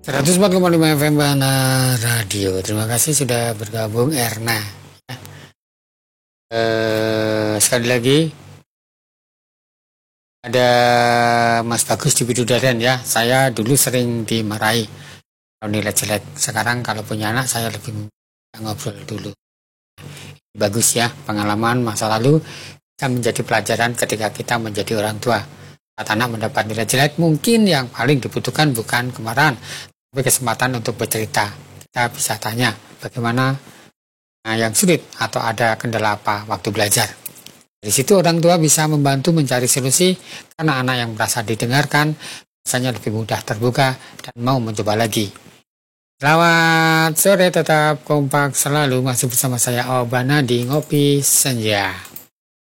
104,5 FM Bana Radio. Terima kasih sudah bergabung Erna. Sekali lagi ada Mas Bagus di Bidudaren ya. Saya dulu sering dimarahi kalau nilai jelek. Sekarang kalau punya anak saya lebih ngobrol dulu. Bagus ya, pengalaman masa lalu bisa menjadi pelajaran ketika kita menjadi orang tua. Saat anak mendapat nilai jelek, mungkin yang paling dibutuhkan bukan kemarahan, tapi kesempatan untuk bercerita. Kita bisa tanya bagaimana yang sulit atau ada kendala apa waktu belajar. Dari situ orang tua bisa membantu mencari solusi karena anak yang merasa didengarkan biasanya lebih mudah terbuka dan mau mencoba lagi. Selamat sore, tetap kompak selalu masih bersama saya Obana di Ngopi Senja.